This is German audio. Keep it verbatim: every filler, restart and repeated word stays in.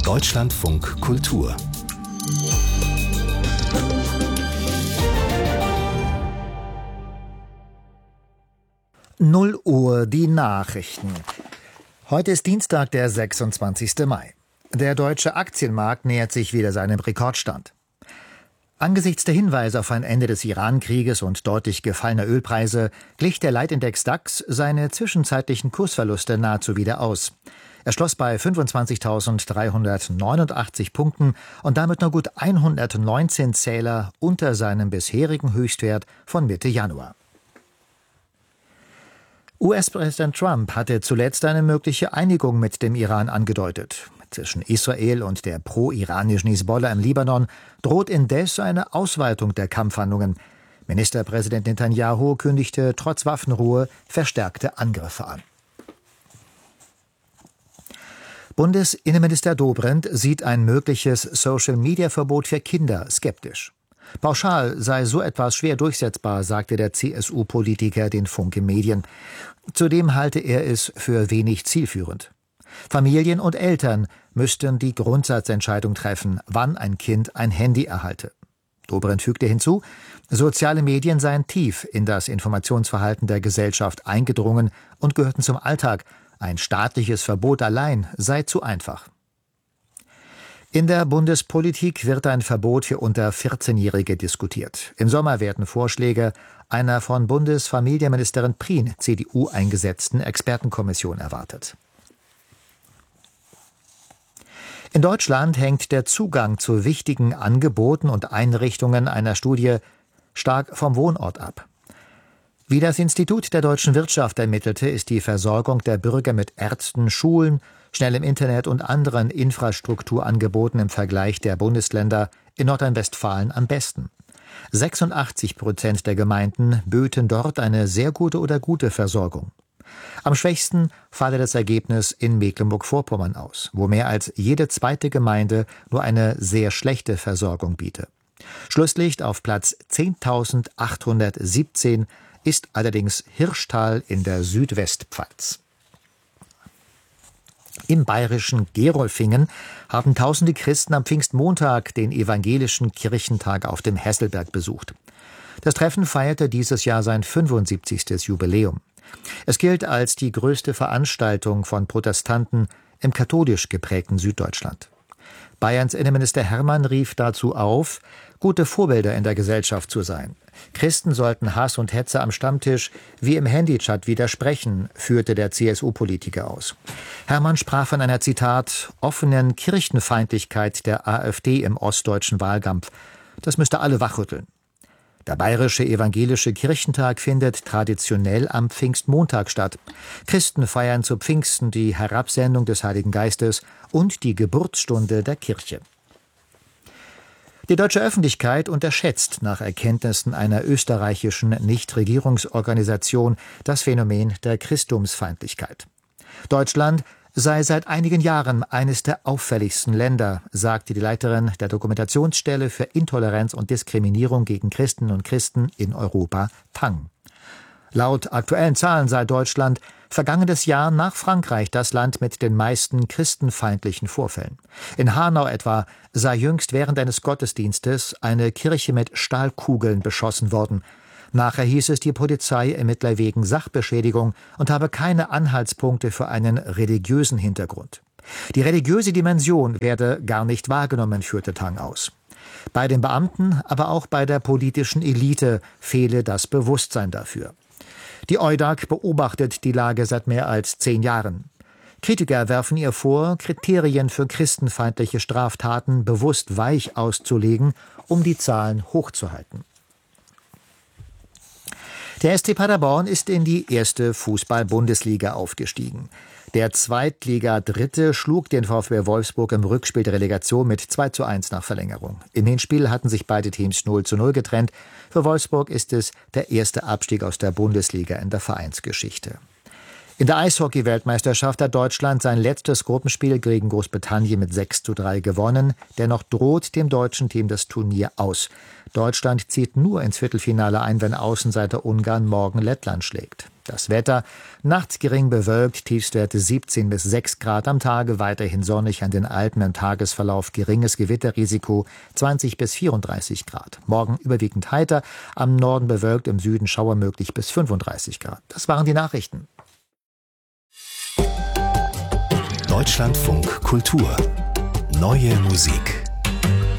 Deutschlandfunk Kultur. null Uhr die Nachrichten. Heute ist Dienstag, der sechsundzwanzigste Mai. Der deutsche Aktienmarkt nähert sich wieder seinem Rekordstand. Angesichts der Hinweise auf ein Ende des Iran-Krieges und deutlich gefallener Ölpreise glich der Leitindex DAX seine zwischenzeitlichen Kursverluste nahezu wieder aus. Er schloss bei fünfundzwanzigtausenddreihundertneunundachtzig Punkten und damit nur gut hundertneunzehn Zähler unter seinem bisherigen Höchstwert von Mitte Januar. U S-Präsident Trump hatte zuletzt eine mögliche Einigung mit dem Iran angedeutet. Zwischen Israel und der pro-iranischen Hisbollah im Libanon droht indes eine Ausweitung der Kampfhandlungen. Ministerpräsident Netanyahu kündigte trotz Waffenruhe verstärkte Angriffe an. Bundesinnenminister Dobrindt sieht ein mögliches Social-Media-Verbot für Kinder skeptisch. Pauschal sei so etwas schwer durchsetzbar, sagte der C S U-Politiker den Funke Medien. Zudem halte er es für wenig zielführend. Familien und Eltern müssten die Grundsatzentscheidung treffen, wann ein Kind ein Handy erhalte. Dobrindt fügte hinzu, soziale Medien seien tief in das Informationsverhalten der Gesellschaft eingedrungen und gehörten zum Alltag. Ein staatliches Verbot allein sei zu einfach. In der Bundespolitik wird ein Verbot für unter vierzehnjährige diskutiert. Im Sommer werden Vorschläge einer von Bundesfamilienministerin Prien, C D U, eingesetzten Expertenkommission erwartet. In Deutschland hängt der Zugang zu wichtigen Angeboten und Einrichtungen einer Studie stark vom Wohnort ab. Wie das Institut der deutschen Wirtschaft ermittelte, ist die Versorgung der Bürger mit Ärzten, Schulen, schnellem Internet und anderen Infrastrukturangeboten im Vergleich der Bundesländer in Nordrhein-Westfalen am besten. sechsundachtzig Prozent der Gemeinden böten dort eine sehr gute oder gute Versorgung. Am schwächsten falle das Ergebnis in Mecklenburg-Vorpommern aus, wo mehr als jede zweite Gemeinde nur eine sehr schlechte Versorgung biete. Schlusslicht auf Platz zehntausendachthundertsiebzehn ist allerdings Hirschtal in der Südwestpfalz. Im bayerischen Gerolfingen haben tausende Christen am Pfingstmontag den evangelischen Kirchentag auf dem Hesselberg besucht. Das Treffen feierte dieses Jahr sein fünfundsiebzigstes Jubiläum. Es gilt als die größte Veranstaltung von Protestanten im katholisch geprägten Süddeutschland. Bayerns Innenminister Hermann rief dazu auf, gute Vorbilder in der Gesellschaft zu sein. Christen sollten Hass und Hetze am Stammtisch wie im Handychat widersprechen, führte der C S U-Politiker aus. Hermann sprach von einer, Zitat, offenen Kirchenfeindlichkeit der AfD im ostdeutschen Wahlkampf. Das müsste alle wachrütteln. Der bayerische evangelische Kirchentag findet traditionell am Pfingstmontag statt. Christen feiern zu Pfingsten die Herabsendung des Heiligen Geistes und die Geburtsstunde der Kirche. Die deutsche Öffentlichkeit unterschätzt nach Erkenntnissen einer österreichischen Nichtregierungsorganisation das Phänomen der Christumsfeindlichkeit. Deutschland sei seit einigen Jahren eines der auffälligsten Länder, sagte die Leiterin der Dokumentationsstelle für Intoleranz und Diskriminierung gegen Christinnen und Christen in Europa, Tang. Laut aktuellen Zahlen sei Deutschland vergangenes Jahr nach Frankreich das Land mit den meisten christenfeindlichen Vorfällen. In Hanau etwa sei jüngst während eines Gottesdienstes eine Kirche mit Stahlkugeln beschossen worden. Nachher hieß es, die Polizei ermittle wegen Sachbeschädigung und habe keine Anhaltspunkte für einen religiösen Hintergrund. Die religiöse Dimension werde gar nicht wahrgenommen, führte Tang aus. Bei den Beamten, aber auch bei der politischen Elite fehle das Bewusstsein dafür. Die EUDAG beobachtet die Lage seit mehr als zehn Jahren. Kritiker werfen ihr vor, Kriterien für christenfeindliche Straftaten bewusst weich auszulegen, um die Zahlen hochzuhalten. Der S C Paderborn ist in die erste Fußball-Bundesliga aufgestiegen. Der Zweitliga-Dritte schlug den VfB Wolfsburg im Rückspiel der Relegation mit zwei zu eins nach Verlängerung. Im Hinspiel hatten sich beide Teams null zu null getrennt. Für Wolfsburg ist es der erste Abstieg aus der Bundesliga in der Vereinsgeschichte. In der Eishockey-Weltmeisterschaft hat Deutschland sein letztes Gruppenspiel gegen Großbritannien mit sechs zu drei gewonnen. Dennoch droht dem deutschen Team das Turnier aus. Deutschland zieht nur ins Viertelfinale ein, wenn Außenseiter Ungarn morgen Lettland schlägt. Das Wetter: nachts gering bewölkt, Tiefstwerte siebzehn bis sechs Grad, am Tage weiterhin sonnig, an den Alpen im Tagesverlauf geringes Gewitterrisiko, zwanzig bis vierunddreißig Grad. Morgen überwiegend heiter, am Norden bewölkt, im Süden Schauer möglich bis fünfunddreißig Grad. Das waren die Nachrichten. Deutschlandfunk Kultur. Neue Musik.